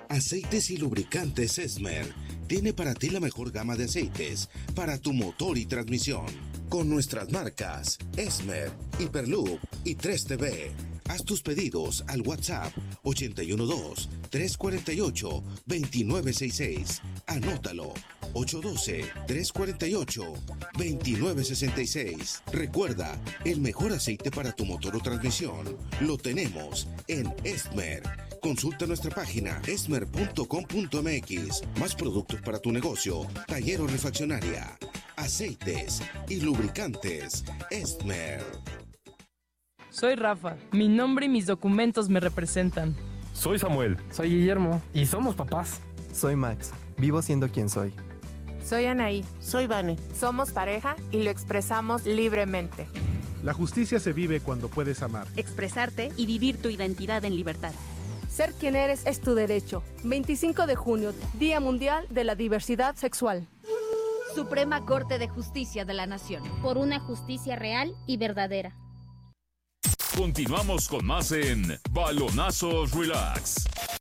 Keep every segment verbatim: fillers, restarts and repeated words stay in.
Aceites y lubricantes Esmer tiene para ti la mejor gama de aceites para tu motor y transmisión. Con nuestras marcas Esmer, Hyperloop y tres T V. Haz tus pedidos al WhatsApp ochenta y uno dos, trescientos cuarenta y ocho, veintinueve sesenta y seis. Anótalo, ocho uno dos, trescientos cuarenta y ocho, veintinueve sesenta y seis. Recuerda, el mejor aceite para tu motor o transmisión lo tenemos en Esmer. Consulta nuestra página esmer punto com punto m x. Más productos para tu negocio, taller o refaccionaria. Aceites y lubricantes Esmer. Soy Rafa. Mi nombre y mis documentos me representan. Soy Samuel. Soy Guillermo. Y somos papás. Soy Max. Vivo siendo quien soy. Soy Anaí. Soy Vane. Somos pareja y lo expresamos libremente. La justicia se vive cuando puedes amar, expresarte y vivir tu identidad en libertad. Ser quien eres es tu derecho. veinticinco de junio, Día Mundial de la Diversidad Sexual. Suprema Corte de Justicia de la Nación. Por una justicia real y verdadera. Continuamos con más en Balonazos Relax.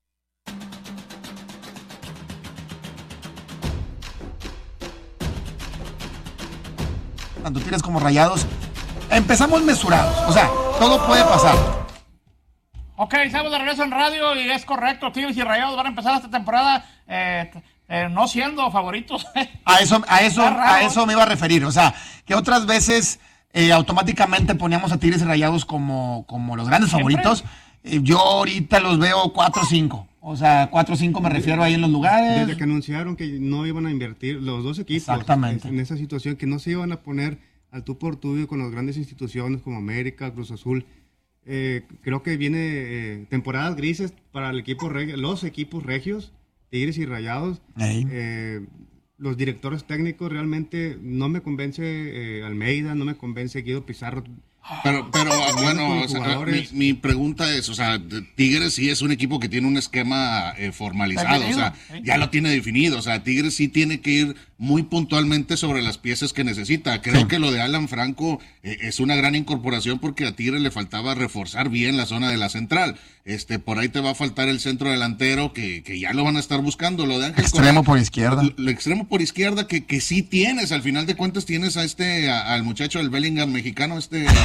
Tanto Tigres como Rayados, empezamos mesurados, o sea, todo puede pasar. Ok, estamos de regreso en radio y es correcto, Tigres y Rayados van a empezar esta temporada eh, eh, no siendo favoritos. A eso, a eso, a eso me iba a referir, o sea, que otras veces eh, automáticamente poníamos a Tigres y Rayados como, como los grandes favoritos. Eh, yo ahorita los veo cuatro cinco. O sea, cuatro cinco me refiero ahí en los lugares. Desde que anunciaron que no iban a invertir los dos equipos. Exactamente. En esa situación, que no se iban a poner al tú por tú con las grandes instituciones como América, Cruz Azul. Eh, creo que viene eh, temporadas grises para el equipo regio, los equipos regios, Tigres y Rayados. Eh, los directores técnicos realmente no me convence eh, Almeida, no me convence Guido Pizarro. Pero, pero bueno, o sea, mi, mi pregunta es, o sea, Tigres sí es un equipo que tiene un esquema eh, formalizado, o sea, ya lo tiene definido, o sea, Tigres sí tiene que ir muy puntualmente sobre las piezas que necesita. Creo sí. que lo de Alan Franco eh, es una gran incorporación porque a Tigres le faltaba reforzar bien la zona de la central. Este, por ahí te va a faltar el centro delantero que, que ya lo van a estar buscando, lo de Ángel extremo Correa, por izquierda. El extremo por izquierda que, que sí tienes, al final de cuentas tienes a este, a, al muchacho del Bellingham mexicano, este, este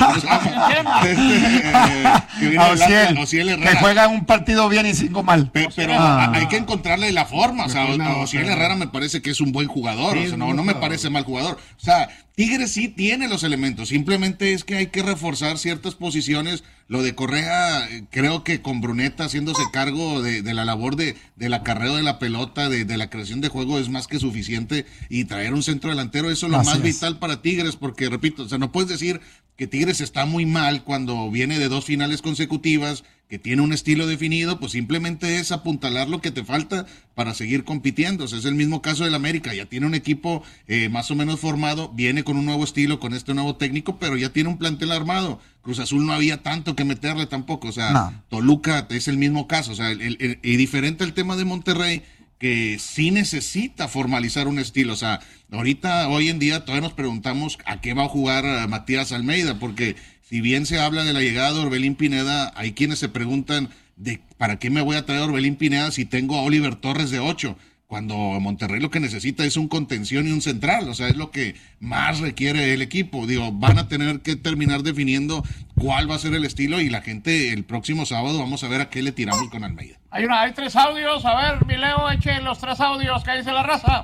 eh, Ociel, Ociel que juega un partido bien y cinco mal. Pero, pero ah. hay que encontrarle la forma, o sea, Ociel Herrera me parece que es un buen jugador, sí, o sea, no, no me parece mal jugador, o sea, Tigres sí tiene los elementos, simplemente es que hay que reforzar ciertas posiciones. Lo de Correa, creo que con Bruneta haciéndose cargo de, de la labor de, del acarreo de la pelota, de, de la creación de juego es más que suficiente, y traer un centro delantero, eso es lo Así más es. vital para Tigres, porque repito, o sea, no puedes decir que Tigres está muy mal cuando viene de dos finales consecutivas, que tiene un estilo definido, pues simplemente es apuntalar lo que te falta para seguir compitiendo. O sea, es el mismo caso del América, ya tiene un equipo eh, más o menos formado, viene con un nuevo estilo, con este nuevo técnico, pero ya tiene un plantel armado. Cruz Azul no había tanto que meterle tampoco, o sea, no. Toluca es el mismo caso, o sea, el, el, el, y diferente al tema de Monterrey, que sí necesita formalizar un estilo, o sea, ahorita, hoy en día, todavía nos preguntamos a qué va a jugar Matías Almeida, porque si bien se habla de la llegada de Orbelín Pineda, hay quienes se preguntan de para qué me voy a traer a Orbelín Pineda si tengo a Oliver Torres de ocho, cuando Monterrey lo que necesita es un contención y un central, o sea, es lo que más requiere el equipo. Digo, van a tener que terminar definiendo cuál va a ser el estilo, y la gente el próximo sábado vamos a ver a qué le tiramos con Almeida. Hay una, hay tres audios, a ver, mi Leo, eche los tres audios, que dice la raza.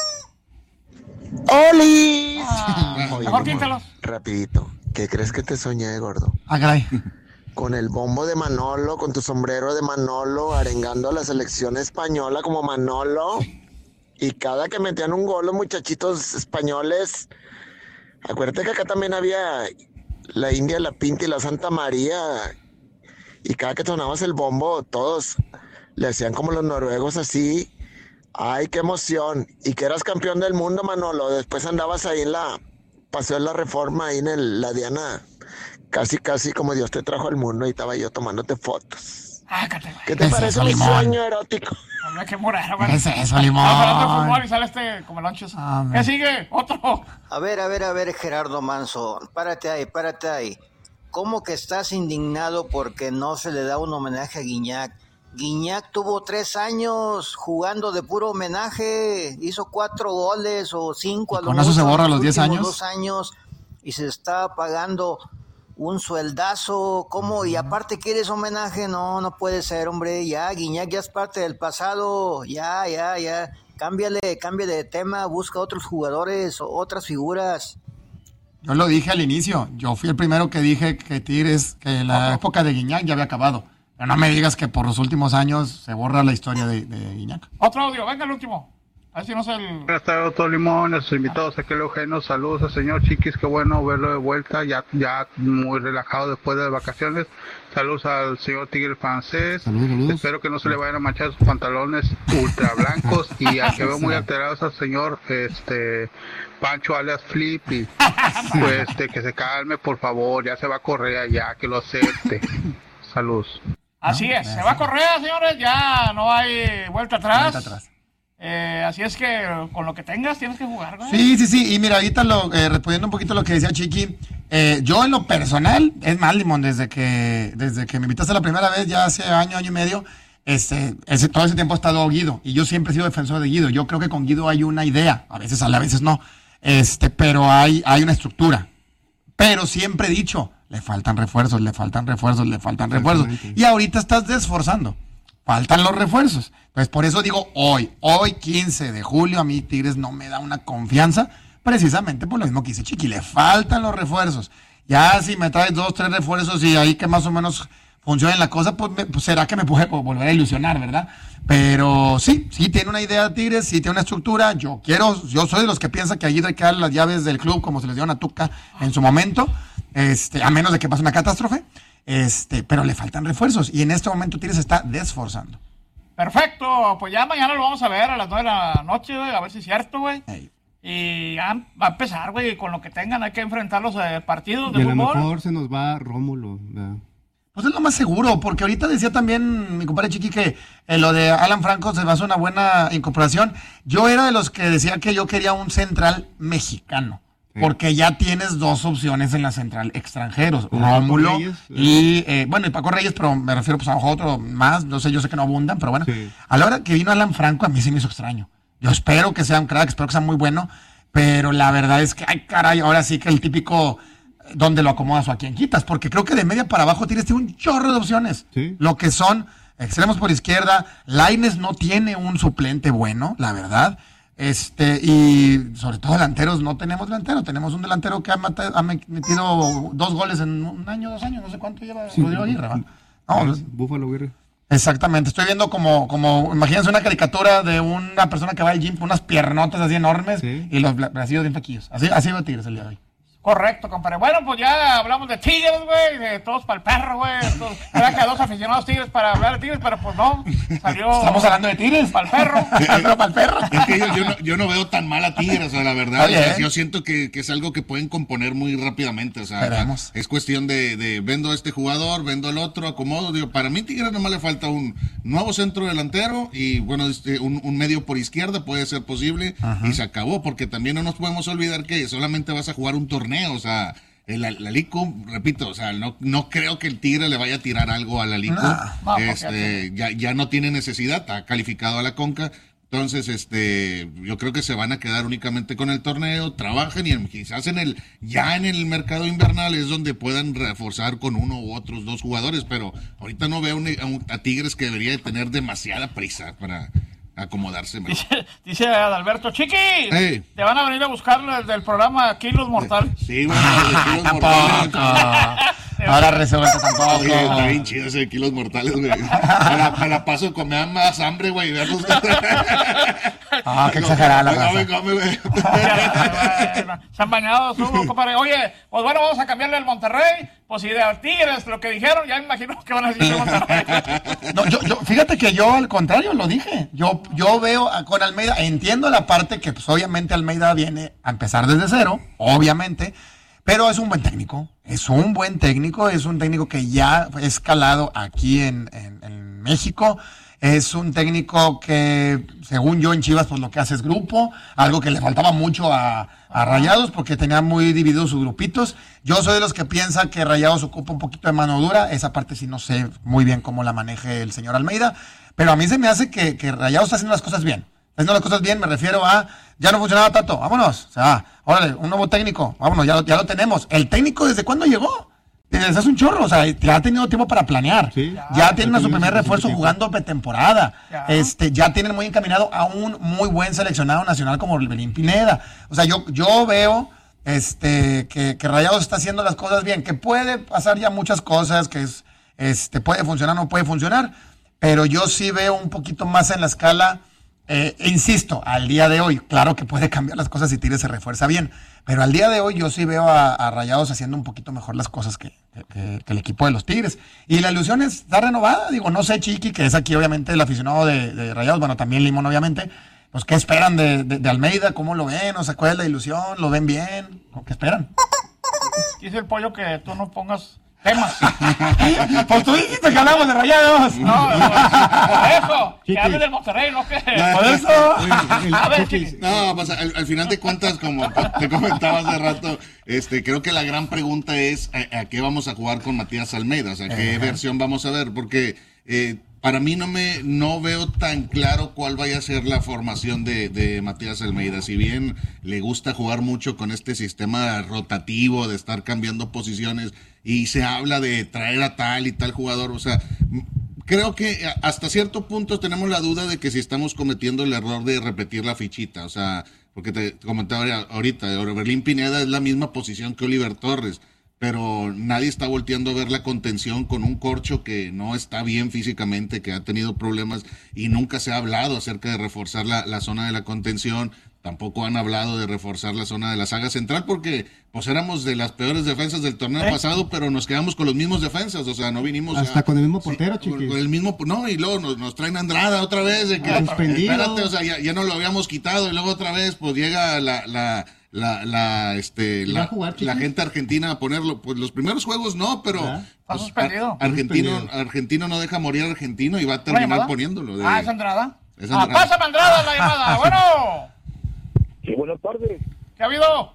¡Olis! Ah, mejor quítalos. Rapidito, ¿qué crees que te soñé, gordo? Ah, caray. Con el bombo de Manolo, con tu sombrero de Manolo, arengando a la selección española como Manolo. Y cada que metían un gol los muchachitos españoles, acuérdate que acá también había la India, la Pinta y la Santa María. Y cada que sonabas el bombo, todos le hacían como los noruegos así. ¡Ay, qué emoción! Y que eras campeón del mundo, Manolo. Después andabas ahí en la Paseo de la Reforma, ahí en el, la Diana. Casi, casi como Dios te trajo al mundo, y estaba yo tomándote fotos. Ah, ¿Qué te parece mi sueño erótico? Hombre, qué moreno, ¿Qué es eso, Limón? Hablando de fútbol y sale este como lonches. Ah, ¿qué sigue? Otro. A ver, a ver, a ver, Gerardo Manso. Párate ahí, párate ahí. ¿Cómo que estás indignado porque no se le da un homenaje a Guiñac Guiñac tuvo tres años jugando de puro homenaje, hizo cuatro goles o cinco. A lo ¿Con eso se borra los diez años? Dos años y se está pagando un sueldazo. ¿Cómo? Y aparte quieres homenaje, no, no puede ser, hombre. Ya, Guiñac ya es parte del pasado, ya, ya, ya. Cámbiale, cámbiale de tema, busca otros jugadores, otras figuras. Yo lo dije al inicio, yo fui el primero que dije que Tigres, que la época de Guiñac ya había acabado. Pero no me digas que por los últimos años se borra la historia de, de Guiñac. Otro audio, venga el último. A ver si no se el... Buenas tardes, doctor Limón, nuestros invitados aquí Eugenio, saludos al señor Chiquis, qué bueno verlo de vuelta, ya, ya muy relajado después de las vacaciones. Saludos al señor Tigre francés. Saludos, saludos. Espero que no se le vayan a manchar sus pantalones ultra blancos y al que veo muy alterado es al señor este Pancho alias Flip y pues este, que se calme por favor, ya se va a correr ya, que lo acepte. Saludos. Así es, se va a correr, señores, ya no hay vuelta atrás. Vuelta atrás. Eh, así es que con lo que tengas tienes que jugar, ¿no? Sí, sí, sí, y mira, ahorita lo, eh, respondiendo un poquito a lo que decía Chiqui, eh, yo en lo personal, es más, Limón, desde que, desde que me invitaste la primera vez, ya hace año, año y medio, este, ese, todo ese tiempo ha estado Guido, y yo siempre he sido defensor de Guido. Yo creo que con Guido hay una idea, a veces sale, a veces no, este, pero hay, hay una estructura. Pero siempre he dicho, le faltan refuerzos, le faltan refuerzos, le faltan refuerzos. Y ahorita estás desforzando. Faltan los refuerzos. Pues por eso digo hoy, hoy quince de julio, a mí Tigres no me da una confianza, precisamente por lo mismo que dice Chiqui, le faltan los refuerzos. Ya si me traes dos, tres refuerzos y ahí que más o menos funcione la cosa, pues, me, pues será que me puede volver a ilusionar, ¿verdad? Pero sí, sí tiene una idea Tigres, sí tiene una estructura. Yo quiero, yo soy de los que piensa que allí hay que darle las llaves del club como se les dieron a Tuca en su momento, este, a menos de que pase una catástrofe. Este, pero le faltan refuerzos y en este momento Tigres se está desforzando. Perfecto, pues ya mañana lo vamos a ver a las nueve de la noche, güey, a ver si es cierto, güey. Y ya va a empezar, güey, con lo que tengan hay que enfrentar los eh, partidos de y a fútbol. lo mejor se nos va Rómulo, ¿verdad? Pues es lo más seguro, porque ahorita decía también mi compadre Chiqui que eh, lo de Alan Franco se va a hacer una buena incorporación. Yo era de los que decía que yo quería un central mexicano. Porque ya tienes dos opciones en la central, extranjeros, Rómulo y, eh, bueno, y Paco Reyes, pero me refiero pues a otro más, no sé, yo sé que no abundan, pero bueno, sí. A la hora que vino Alan Franco a mí sí me hizo extraño. Yo espero que sea un crack, espero que sea muy bueno, pero la verdad es que, ay caray, ahora sí que el típico, ¿dónde lo acomodas o a quién quitas? Porque creo que de media para abajo tienes un chorro de opciones, sí. Lo que son extremos por izquierda, Lainez no tiene un suplente bueno, la verdad. Este, y sobre todo delanteros, no tenemos delantero, tenemos un delantero que ha, matado, ha metido dos goles en un año, dos años, no sé cuánto lleva sí, Rodrigo Aguirre, ¿va? No, Búfalo Aguirre. Exactamente, estoy viendo como, como, imagínense una caricatura de una persona que va al gym con unas piernotas así enormes, sí. Y los bracillos bien flaquillos, así, así veo Tigres el día de hoy. Correcto, compadre. Bueno, pues ya hablamos de Tigres, güey, de todos para el perro, güey. Era que dos aficionados Tigres para hablar de Tigres, pero pues no, salió... Estamos hablando de Tigres. Para el perro. Pero para el perro. Es que yo, yo, no, yo no veo tan mal a Tigres, o sea, la verdad. Oye, o sea, ¿eh? Yo siento que, que es algo que pueden componer muy rápidamente, o sea, Veremos. Es cuestión de, de vendo a este jugador, vendo al otro, acomodo. Digo, para mí Tigres nomás le falta un nuevo centro delantero y, bueno, este, un, un medio por izquierda puede ser posible. Ajá. Y se acabó, porque también no nos podemos olvidar que solamente vas a jugar un torneo, o sea... La, la Lico, repito, o sea, no, no creo que el Tigre le vaya a tirar algo a la Lico. No, este, ya, ya no tiene necesidad, está calificado a la Conca. Entonces, este, yo creo que se van a quedar únicamente con el torneo, trabajen y en, quizás en el, ya en el mercado invernal es donde puedan reforzar con uno u otros dos jugadores, pero ahorita no veo un, a, un, a Tigres que debería de tener demasiada prisa para acomodarse. Dice, dice Adalberto, Chiqui, hey. Te van a venir a buscar desde el programa Kilos Mortales. Sí, bueno, de Kilos Mortales. Ahora resuelta tampoco. Oye, está bien chido ese de Kilos Mortales, güey. Me la, me la paso con me da más hambre, güey. Verlos. Ah, qué exagerada la come, come, güey. Se han bañado, tú, compadre. Oye, pues bueno, vamos a cambiarle al Monterrey. Pues si de Tigres lo que dijeron, ya me imagino que van a decir de Monterrey. No, yo, yo, fíjate que yo al contrario lo dije. Yo, yo veo con Almeida, entiendo la parte que pues obviamente Almeida viene a empezar desde cero, obviamente. Pero es un buen técnico, es un buen técnico, es un técnico que ya ha escalado aquí en, en, en México. Es un técnico que, según yo, en Chivas, pues lo que hace es grupo, algo que le faltaba mucho a, a Rayados, porque tenía muy divididos sus grupitos. Yo soy de los que piensa que Rayados ocupa un poquito de mano dura, esa parte sí no sé muy bien cómo la maneje el señor Almeida, pero a mí se me hace que, que Rayados está haciendo las cosas bien. Está haciendo las cosas bien, me refiero a, ya no funcionaba tanto, vámonos, o sea, órale, un nuevo técnico, vámonos, ya lo, ya lo tenemos. ¿El técnico desde cuándo llegó? Desde hace un chorro, o sea, ya ha tenido tiempo para planear. Sí, ya, ya tienen a su primer refuerzo jugando pretemporada. Ya. Este, ya tienen muy encaminado a un muy buen seleccionado nacional como Orbelín Pineda. O sea, yo, yo veo este, que, que Rayados está haciendo las cosas bien, que puede pasar ya muchas cosas, que es, este, puede funcionar, no puede funcionar, pero yo sí veo un poquito más en la escala. Eh, insisto, al día de hoy, claro que puede cambiar las cosas si Tigres se refuerza bien, pero al día de hoy yo sí veo a, a Rayados haciendo un poquito mejor las cosas que, que, que el equipo de los Tigres. Y la ilusión está renovada, digo, no sé, Chiqui, que es aquí obviamente el aficionado de, de Rayados, bueno, también Limón obviamente, pues ¿qué esperan de, de, de Almeida? ¿Cómo lo ven? O sea, ¿cuál es la ilusión? ¿Lo ven bien? ¿Qué esperan? Dice el Pollo que tú no pongas temas. Pues tú dijiste que hablamos de Rayados. No, por eso. Que hables del Monterrey, no que. Por eso. A ver, Chiqui. No, pues al, al final de cuentas, como te comentaba hace rato, este, creo que la gran pregunta es a, a qué vamos a jugar con Matías Almeida, o sea, qué uh-huh. versión vamos a ver, porque eh, para mí no me no veo tan claro cuál vaya a ser la formación de, de Matías Almeida. Si bien le gusta jugar mucho con este sistema rotativo de estar cambiando posiciones y se habla de traer a tal y tal jugador, o sea, creo que hasta cierto punto tenemos la duda de que si estamos cometiendo el error de repetir la fichita, o sea, porque te comentaba ahorita, Orbelín Pineda es la misma posición que Oliver Torres, pero nadie está volteando a ver la contención con un Corcho que no está bien físicamente, que ha tenido problemas y nunca se ha hablado acerca de reforzar la, la zona de la contención. Tampoco han hablado de reforzar la zona de la saga central porque pues éramos de las peores defensas del torneo ¿Eh? pasado, pero nos quedamos con los mismos defensas, o sea, no vinimos hasta a, con el mismo portero, sí, Chiqui. Con el mismo, no, y luego nos, nos traen a Andrada otra vez, de que, espérate, o sea, ya, ya no lo habíamos quitado y luego otra vez pues llega la la la la este la, jugar, la gente argentina a ponerlo, pues los primeros juegos no, pero pues, suspendido. Ar, argentino argentino no deja morir al argentino y va a terminar poniéndolo. De, ah, es Andrada. Es Andrada. Ah, pásame Andrada la llamada. Bueno. Sí, buenas tardes. ¿Qué ha habido?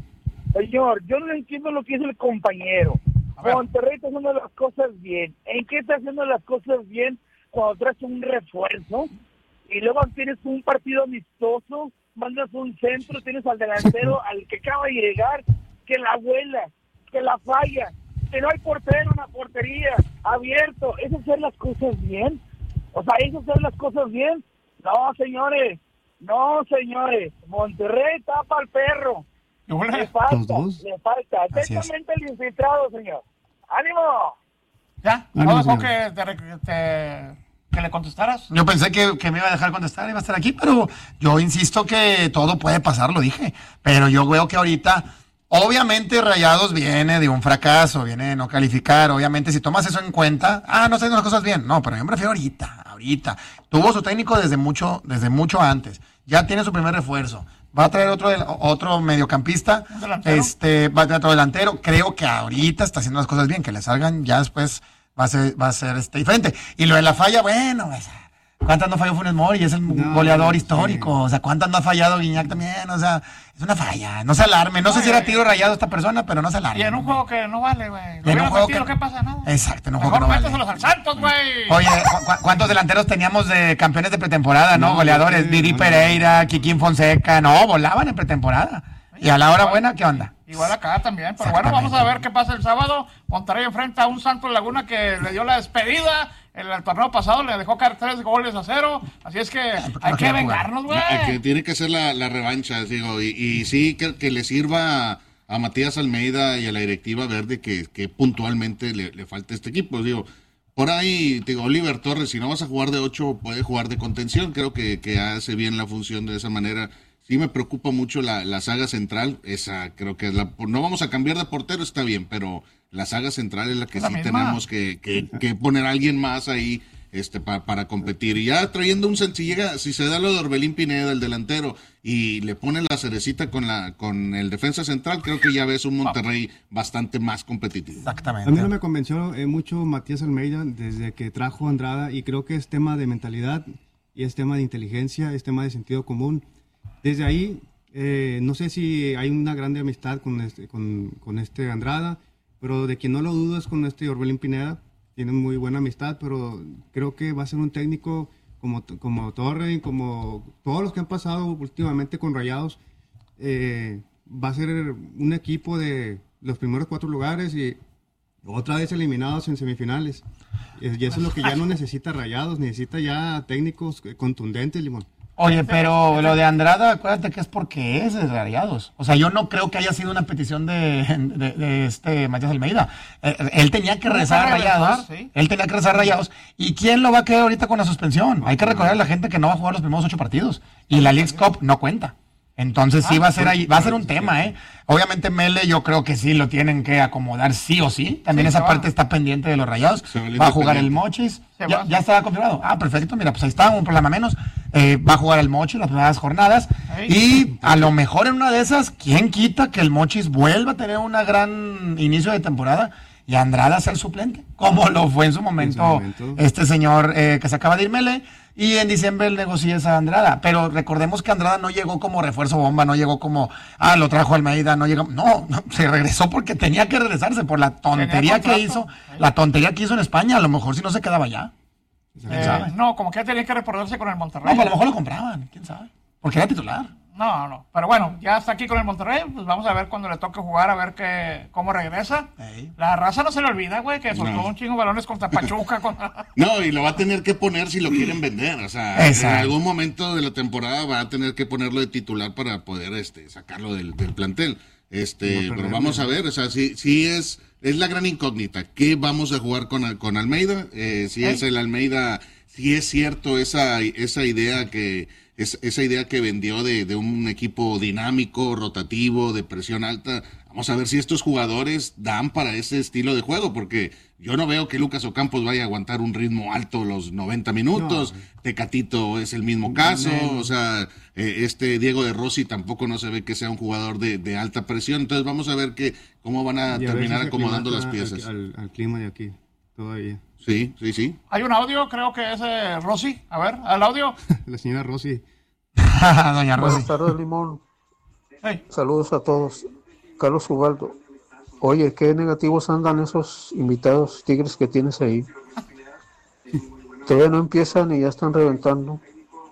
Señor, yo no entiendo lo que es el compañero. Monterrey está haciendo las cosas bien. ¿En qué está haciendo las cosas bien cuando traes un refuerzo? Y luego tienes un partido amistoso, mandas un centro, tienes al delantero, al que acaba de llegar, que la vuela, que la falla, que no hay portero en la portería, abierto. ¿Eso es hacer las cosas bien? O sea, ¿eso es hacer las cosas bien? No, señores. No, señores, Monterrey tapa al perro. Le falta, le falta. Atentamente el infiltrado, señor. ¡Ánimo! ¿Ya? ¿No dejó que, te, te, que le contestaras? Yo pensé que, que me iba a dejar contestar, iba a estar aquí, pero yo insisto que todo puede pasar, lo dije. Pero yo veo que ahorita, obviamente Rayados viene de un fracaso, viene de no calificar. Obviamente, si tomas eso en cuenta, ah, no estoy haciendo las cosas bien. No, pero yo me refiero ahorita, ahorita. Tuvo su técnico desde mucho, desde mucho antes. Ya tiene su primer refuerzo. Va a traer otro otro mediocampista. Este, va a traer otro delantero. Creo que ahorita está haciendo las cosas bien. Que le salgan ya después va a ser, va a ser este diferente. Y lo de la falla, bueno, pues, ¿cuántas no falló Funes Mori? Es el no, goleador histórico. Sí. O sea, ¿cuántas no ha fallado Guiñac también? O sea, es una falla. No se alarme. No, no sé si era tiro rayado esta persona, pero no se alarme. Y en un juego que no vale, güey. En un juego que... ¿Qué pasa? Nada. Exacto, en un juego que no vale. Los al Santos, güey. Oye, ¿cu ¿cuántos delanteros teníamos de campeones de pretemporada, no? no Goleadores. Sí, Didi no, Pereira, Kikín Fonseca. No, volaban en pretemporada. Y a la hora buena, ¿qué onda? Igual acá también, pero bueno, vamos a ver qué pasa el sábado. Monterrey enfrenta a un Santos Laguna que le dio la despedida. En el torneo pasado le dejó caer tres goles a cero. Así es que hay que vengarnos, güey. Que tiene que ser la, la revancha, digo. Y, y sí, que, que le sirva a, a Matías Almeida y a la directiva verde que, que puntualmente le, le falta este equipo. Digo, por ahí, digo, Oliver Torres, si no vas a jugar de ocho, puede jugar de contención. Creo que, que hace bien la función de esa manera. Sí me preocupa mucho la, la saga central, esa creo que es la... No vamos a cambiar de portero, está bien, pero la saga central es la que la sí misma. tenemos que, que, que poner a alguien más ahí este pa, para competir. Y ya trayendo un si llega, si se da lo de Orbelín Pineda, el delantero, y le pone la cerecita con la con el defensa central, creo que ya ves un Monterrey bastante más competitivo. Exactamente. A mí no me convenció eh, mucho Matías Almeida desde que trajo a Andrada, y creo que es tema de mentalidad, y es tema de inteligencia, es tema de sentido común. Desde ahí, eh, no sé si hay una grande amistad con este, con, con este Andrada, pero de quien no lo dudo es con este Orbelín Pineda. Tienen muy buena amistad, pero creo que va a ser un técnico como, como Torre, como todos los que han pasado últimamente con Rayados. Eh, va a ser un equipo de los primeros cuatro lugares y otra vez eliminados en semifinales. Y eso es lo que ya no necesita Rayados, necesita ya técnicos contundentes, Limón. Oye, pero lo de Andrada, acuérdate que es porque es de Rayados. O sea, yo no creo que haya sido una petición de, de, de este Matías Almeida. Eh, él tenía que rezar a Rayados. ¿Sí? Él tenía que rezar a Rayados. ¿Y quién lo va a quedar ahorita con la suspensión? Hay que recordar a la gente que no va a jugar los primeros ocho partidos. Y la Leagues Cup no cuenta. Entonces sí va a ser ahí, va a ser un tema, ¿eh? Obviamente Mele yo creo que sí lo tienen que acomodar sí o sí. También sí, esa parte está pendiente de los Rayados. Va a jugar el Mochis. Ya, ya está confirmado. Ah, perfecto. Mira, pues ahí está, un problema menos. Eh, va a jugar el Mochis las primeras jornadas. Y a lo mejor en una de esas, ¿quién quita que el Mochis vuelva a tener un gran inicio de temporada? Y Andrada sea el suplente, como lo fue en su momento, en su momento. este señor eh, que se acaba de ir Mele. Y en diciembre él negoció esa Andrada. Pero recordemos que Andrada no llegó como refuerzo bomba, no llegó como, ah, lo trajo Almeida, no llegó. No, no, se regresó porque tenía que regresarse por la tontería que hizo, la tontería que hizo en España. A lo mejor si no se quedaba allá. Eh, no, como que tenía que reportarse con el Monterrey. No, pues a lo mejor lo compraban, quién sabe. Porque era titular. No, no, pero bueno, ya está aquí con el Monterrey, pues vamos a ver cuando le toque jugar, a ver que, cómo regresa. Ey. La raza no se le olvida, güey, que soltó no. un chingo de balones contra Pachuca. Con... No, y lo va a tener que poner si lo quieren vender, o sea, Exacto. en algún momento de la temporada va a tener que ponerlo de titular para poder este sacarlo del, del plantel. Este, no, pero vamos a ver, o sea, sí, sí es, es la gran incógnita. ¿Qué vamos a jugar con, con Almeida? Eh, si Ey. es el Almeida, si es cierto esa, esa idea que... Es, esa idea que vendió de, de un equipo dinámico, rotativo, de presión alta. Vamos a ver si estos jugadores dan para ese estilo de juego, porque yo no veo que Lucas Ocampos vaya a aguantar un ritmo alto los noventa minutos. No. Tecatito es el mismo caso. No. O sea, eh, este Diego de Rossi tampoco no se ve que sea un jugador de, de alta presión. Entonces vamos a ver que, cómo van a y terminar a acomodando las piezas. Al, al, al clima de aquí, todavía. Sí, sí, sí. Hay un audio, creo que es eh, Rosy. A ver, al audio. La señora Rosy. Doña Rosy. Buenas tardes, Limón. Hey. Saludos a todos. Carlos Ubaldo. Oye, qué negativos andan esos invitados tigres que tienes ahí. Todavía no empiezan y ya están reventando.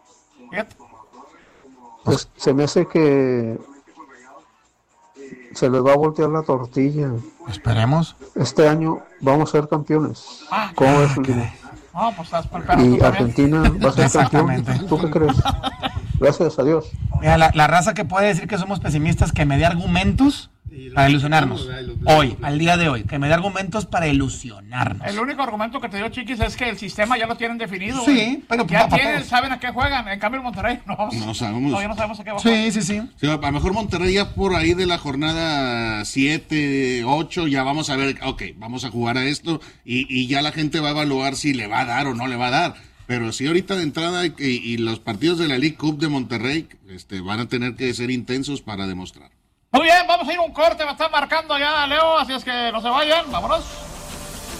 Pues, se me hace que se les va a voltear la tortilla. Esperemos. Este año vamos a ser campeones. Ah, ¿Cómo ves, Limón? No, pues estás por el perro, y Argentina va a ser campeón. ¿Tú qué crees? Gracias a Dios. Mira, la, la raza que puede decir que somos pesimistas, que me dé argumentos para ilusionarnos. Hoy, al día de hoy, que me dé argumentos para ilusionarnos. El único argumento que te dio, Chiquis, es que el sistema ya lo tienen definido. Sí, pero ya tienen, saben a qué juegan. En cambio, el Monterrey no, no sabemos. Todavía no sabemos a qué va a jugar. Sí, sí, sí. sí. A lo mejor Monterrey ya por ahí de la jornada siete, ocho, ya vamos a ver, ok, vamos a jugar a esto y, y ya la gente va a evaluar si le va a dar o no le va a dar. Pero sí, ahorita de entrada y, y los partidos de la League Cup de Monterrey este, van a tener que ser intensos para demostrar. Muy bien, vamos a ir a un corte, me están marcando ya Leo, así es que no se vayan, vámonos.